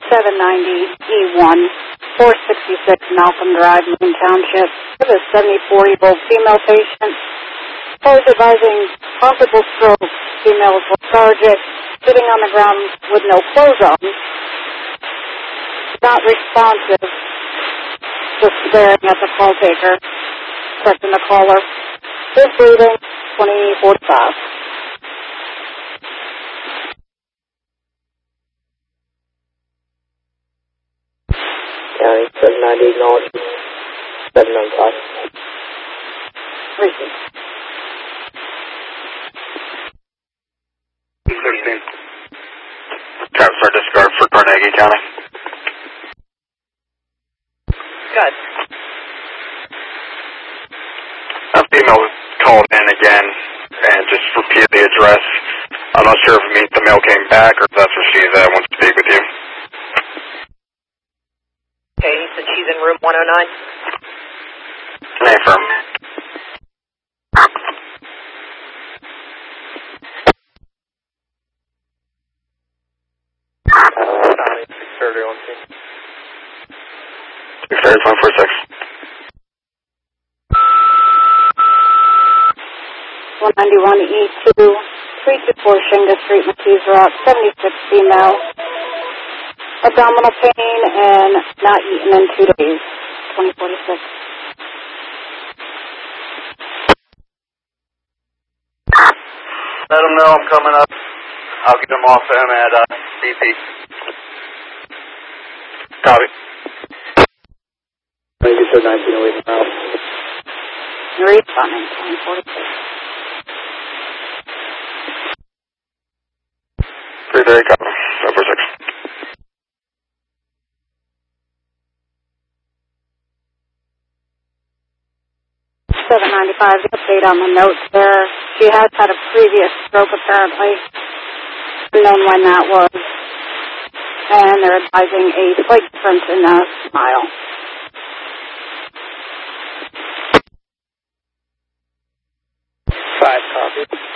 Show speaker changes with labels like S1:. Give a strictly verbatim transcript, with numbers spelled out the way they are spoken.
S1: seven ninety E one, four sixty-six Malcolm Drive, Moon Township. We have a seventy-four-year-old female patient. Both advising possible stroke. Female is lethargic, sitting on the ground with no clothes on. Not responsive, just staring at the call taker, checking the caller. Good breathing, twenty forty-five.
S2: County seven ninety North, seven nine five.
S1: Receive.
S3: sixteen. Transfer discard for Carnegie County.
S2: Good.
S3: A female called in again and just repeated the address. I'm not sure if it means the mail came back or if that's where she's at. Wants to speak with you.
S2: Okay, he said she's in room one oh nine.
S3: Name firm.
S2: six thirty on scene.
S3: six thirty, one four six.
S1: one ninety-one E two, three two four Shinga Street, McKees Rock, seventy-six female. Abdominal pain and not eaten in two days, twenty forty-six.
S3: Let them know I'm coming up. I'll get them off them at uh, B P. Copy.
S2: You said nineteen oh eight now.
S1: Responding, twenty forty-six.
S3: three thirty, copy. one four six.
S1: seven ninety-five, the update on the notes there. She has had a previous stroke apparently. Unknown when that was. And they're advising a slight difference in the smile.
S2: Five copies.